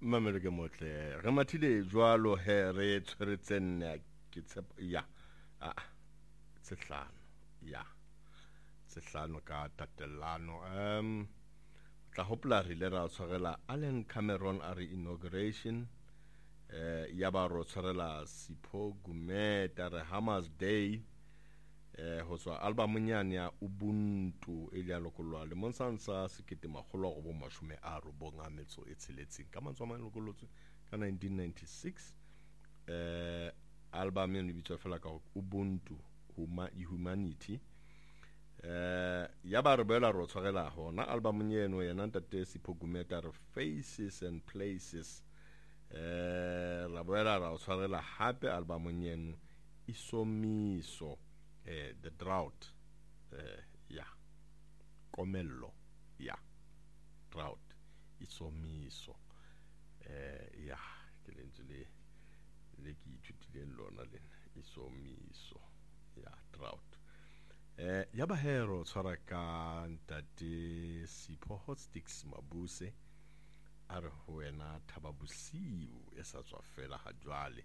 mamelo ke motle re mathile jwalo he re tshweretseng ke tshepa ya tsehlano ya tsehlano ka tatelano tla hopola re ile ra tshwarela Alan Cameron a re inauguration ya ba ro tshwarela Sipho Gumede re Hammers Day ho tswa album nyane ya Ubuntu e le lokolwa le monsansa 1996 ka mantswe a mang lokolotswe ka 1996 album e bitswa fela ka Ubuntu Humanity ya ba re boela ro tshwarela hona album eno ya ntate Sipho Gumede re Faces and Places la boela ra tshwarela hape album eno Isomiso The Drought komello drought isomiso ke lentswe le ke ithutile lona le isomiso drought ya ba hero tshwara ka ntate Sipho Hotsticks Mabuse a re ho wena Thaba Bosiu e sa tswa fela ha jwale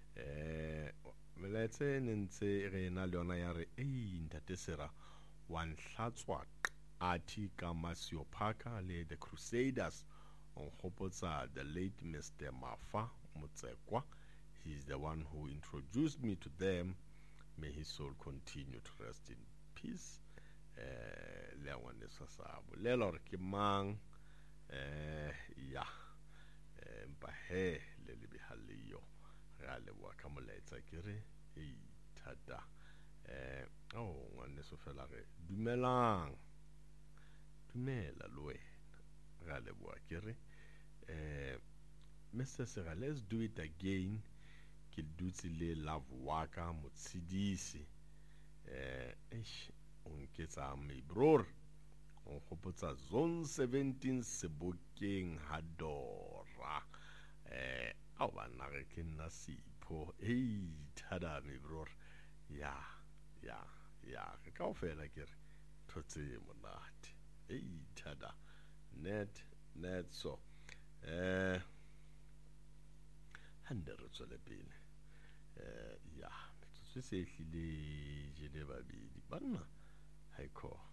meletse nentse re na le yona ya re ntate Sera wa nhlatswa athi ka Masio Parker le The Crusaders on hopotsa the late Mr. Mafa Motsekwa. He's the one who introduced me to them. May his soul continue to rest in peace. Le ngwane sa sabo le lor ke mang mpa he le lebihaleyo ga le bua ka molaetsa ke re thata ngwane so fela re dumela le wena ga le bua ke re Mr. Sera, let's do it again ke dutse le love waka motsidisi o nketsa me bror o hopotsa zone 17 Sebokeng Hadora au bana re ke nna Sipho thada me bror ya ke kaofela ke re thotse monate thada net so hande re tswele pele metsotso se hlile jele babedi banna haiko